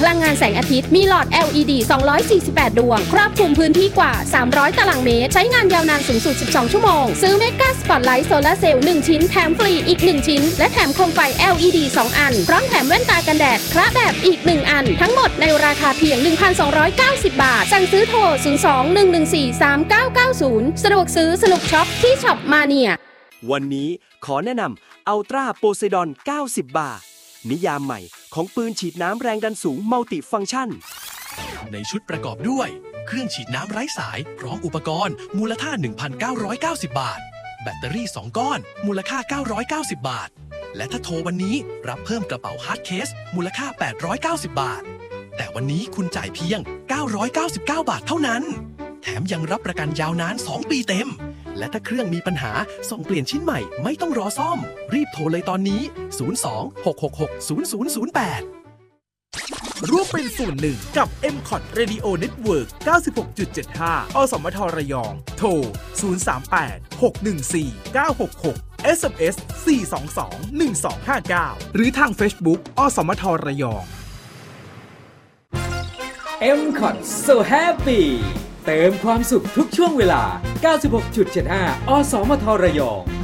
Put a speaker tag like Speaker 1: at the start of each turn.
Speaker 1: พลังงานแสงอาทิตย์มีหลอด LED 248 ดวงครอบคลุมพื้นที่กว่า300ตารางเมตรใช้งานยาวนานสูงสุด12ชั่วโมงซื้อเมกาสปอตไลท์โซลาร์เซลล์1ชิ้นแถมฟรีอีก1ชิ้นและแถมโคมไฟ LED 2 อันพร้อมแถมแว่นตากันแดดคละแบบอีก1อันทั้งหมดในราคาเพียง 1,290 บาทสั่งซื้อโทร 02-114-3990 สะดวกซื้อสนุกช็อปที่ช็อปมาเนีย
Speaker 2: วันนี้ขอแนะนำอัลตราโพไซดอน90 บาทนิยามใหม่ของปืนฉีดน้ำแรงดันสูงมัลติฟังก์ชัน
Speaker 3: ในชุดประกอบด้วยเครื่องฉีดน้ำไร้สายพร้อมอุปกรณ์มูลค่า 1,990 บาทแบตเตอรี่2ก้อนมูลค่า990 บาทและถ้าโทรวันนี้รับเพิ่มกระเป๋าฮาร์ดเคสมูลค่า890 บาทแต่วันนี้คุณจ่ายเพียง999 บาทเท่านั้นแถมยังรับประกันยาวนาน2 ปีเต็มและถ้าเครื่องมีปัญหาส่งเปลี่ยนชิ้นใหม่ไม่ต้องรอซ่อมรีบโทรเลยตอนนี้02-666-0008
Speaker 4: ร่วมเป็นส่วนหนึ่งกับ MCOT Radio Network 96.75 อสมทระยองโทร 038-614-966 SMS 422-1259 หรือทาง Facebook อสมทระยอง
Speaker 5: MCOT So Happy เติมความสุขทุกช่วงเวลา 96.75 อสมทระยอง